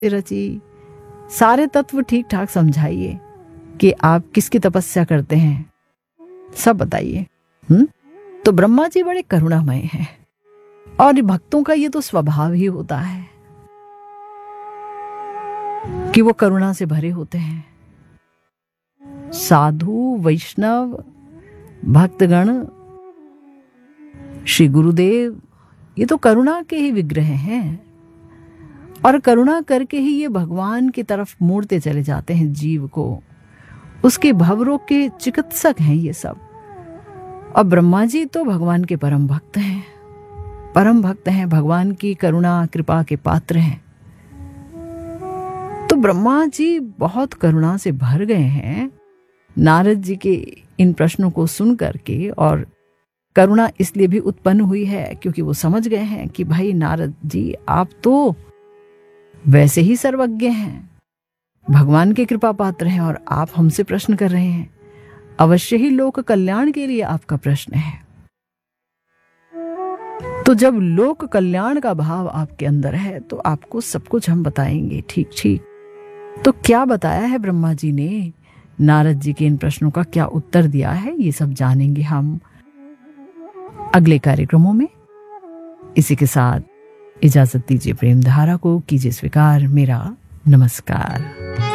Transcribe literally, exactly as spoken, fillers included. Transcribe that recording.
रची, सारे तत्व ठीक ठाक समझाइए कि आप किसकी तपस्या करते हैं, सब बताइए। हम्म तो ब्रह्मा जी बड़े करुणामय हैं और भक्तों का ये तो स्वभाव ही होता है कि वो करुणा से भरे होते हैं। साधु, वैष्णव, भक्तगण, श्री गुरुदेव, ये तो करुणा के ही विग्रह हैं और करुणा करके ही ये भगवान की तरफ मोड़ते चले जाते हैं जीव को। उसके भवरोग के चिकित्सक हैं ये सब। और ब्रह्मा जी तो भगवान के परम भक्त हैं, परम भक्त हैं, भगवान की करुणा कृपा के पात्र हैं। तो ब्रह्मा जी बहुत करुणा से भर गए हैं नारद जी के इन प्रश्नों को सुन करके। और करुणा इसलिए भी उत्पन्न हुई है क्योंकि वो समझ गए हैं कि भाई नारद जी आप तो वैसे ही सर्वज्ञ हैं, भगवान के कृपा पात्र हैं और आप हमसे प्रश्न कर रहे हैं, अवश्य ही लोक कल्याण के लिए आपका प्रश्न है। तो जब लोक कल्याण का भाव आपके अंदर है तो आपको सब कुछ हम बताएंगे। ठीक ठीक तो क्या बताया है ब्रह्मा जी ने, नारद जी के इन प्रश्नों का क्या उत्तर दिया है, ये सब जानेंगे हम अगले कार्यक्रमों में। इसी के साथ इजाजत दीजिए, प्रेम धारा को कीजिए स्वीकार। मेरा नमस्कार।